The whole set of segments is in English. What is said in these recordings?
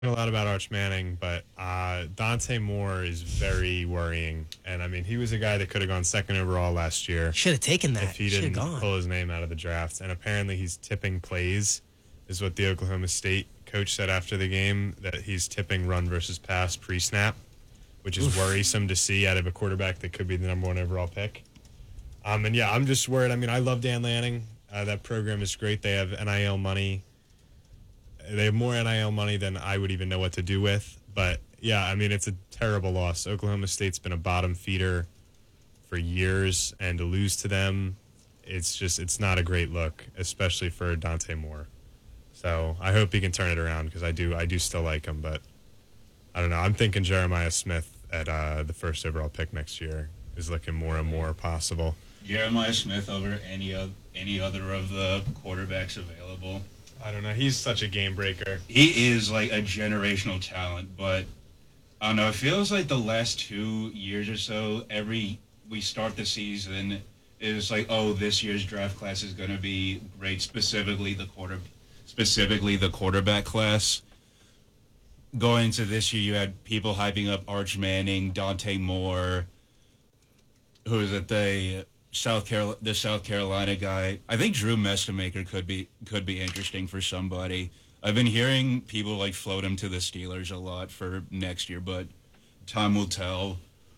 A lot about Arch Manning, but Dante Moore is very worrying. And I mean, he was a guy that could have gone second overall last year Should have taken if that. he Should have didn't gone. pull his name out of the draft. And apparently, he's tipping plays, is what the Oklahoma State coach said after the game, that he's tipping run versus pass pre snap, which is worrisome to see out of a quarterback that could be the number one overall pick. And yeah, I'm just worried. I mean, I love Dan Lanning. That program is great. They have NIL money. They have more NIL money than I would even know what to do with. But yeah, I mean, it's a terrible loss. Oklahoma State's been a bottom feeder for years, and to lose to them, it's not a great look, especially for Dante Moore. So I hope he can turn it around because I do still like him, but I don't know. I'm thinking Jeremiah Smith at the first overall pick next year is looking more and more possible. Jeremiah Smith over any other of the quarterbacks available. I don't know. He's such a game breaker. He is like a generational talent, but I don't know. It feels like the last 2 years or so, we start the season, it's like, oh, this year's draft class is going to be great. Specifically the quarterback class. Going into this year, you had people hyping up Arch Manning, Dante Moore, who is it, the South Carolina guy. I think Drew Mestamaker could be interesting for somebody. I've been hearing people like float him to the Steelers a lot for next year, but time will tell.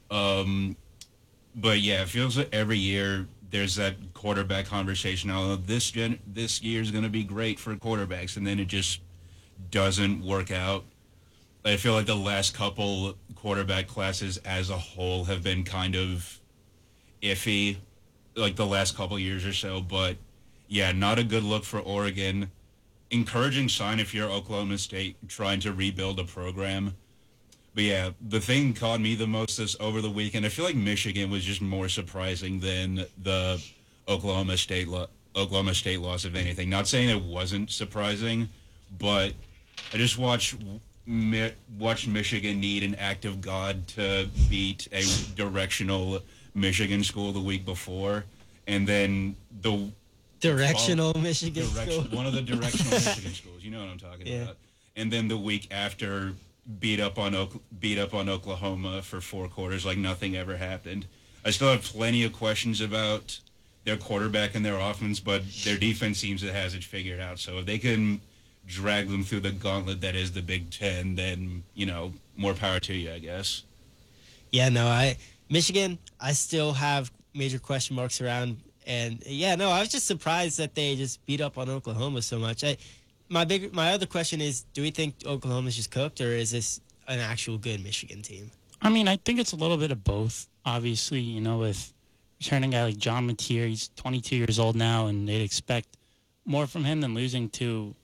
But yeah, it feels like every year there's that quarterback conversation. Oh, this year is going to be great for quarterbacks, and then it just doesn't work out. I feel like the last couple quarterback classes as a whole have been kind of iffy, like the last couple years or so. But yeah, not a good look for Oregon. Encouraging sign if you're Oklahoma State trying to rebuild a program. But yeah, the thing caught me the most this over the weekend. I feel like Michigan was just more surprising than the Oklahoma State loss, if anything. Not saying it wasn't surprising, but I just watched Michigan need an act of God to beat a directional Michigan school the week before, and then the Directional Michigan school. one of the directional Michigan schools. You know what I'm talking about. And then the week after, beat up on Oklahoma for 4 quarters like nothing ever happened. I still have plenty of questions about their quarterback and their offense, but their defense seems to has it figured out. So if they can drag them through the gauntlet that is the Big Ten, then, more power to you, I guess. Yeah, no, Michigan, I still have major question marks around. And yeah, no, I was just surprised that they just beat up on Oklahoma so much. My other question is, do we think Oklahoma's just cooked, or is this an actual good Michigan team? I mean, I think it's a little bit of both. Obviously, with returning a guy like John Mateer, he's 22 years old now, and they'd expect more from him than losing to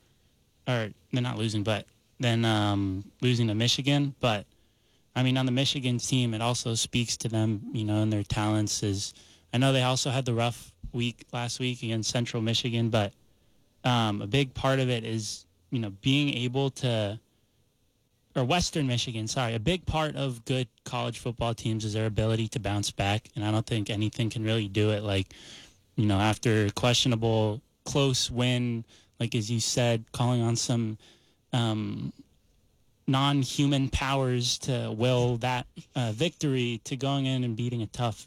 Michigan. But I mean, on the Michigan team, it also speaks to them, and their talents. I know they also had the rough week last week against Central Michigan, but a big part of it is, being able to, or Western Michigan, sorry, a big part of good college football teams is their ability to bounce back, and I don't think anything can really do it. Like, after a questionable close win, like as you said, calling on some non-human powers to will that victory, to going in and beating a tough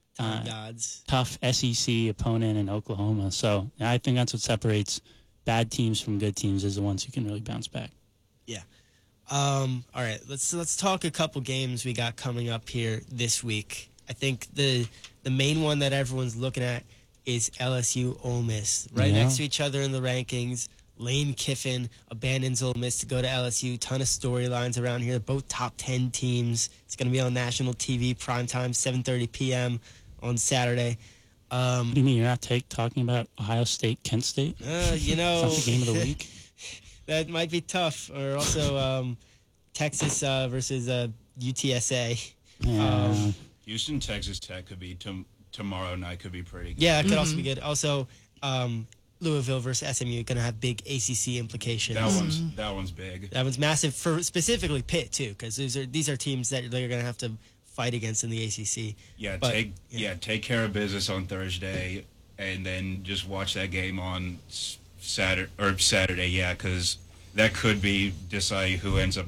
SEC opponent in Oklahoma. So I think that's what separates bad teams from good teams, is the ones who can really bounce back. Yeah. All right. Let's talk a couple games we got coming up here this week. I think the main one that everyone's looking at is LSU Ole Miss, right next to each other in the rankings. Lane Kiffin abandons Ole Miss to go to LSU. Ton of storylines around here. Both top 10 teams. It's going to be on national TV, primetime, 7:30 p.m. on Saturday. You mean you're not talking about Ohio State, Kent State? It's not the game of the week. That might be tough. Or also Texas versus UTSA. Yeah. Houston, Texas Tech could be tomorrow night. Could be pretty good. Yeah, it could also be good. Also, Louisville versus SMU going to have big ACC implications. That one's big. That one's massive for specifically Pitt too, because these are teams that they're going to have to fight against in the ACC. Take care of business on Thursday, and then just watch that game on Saturday. Yeah, because that could be decide who ends up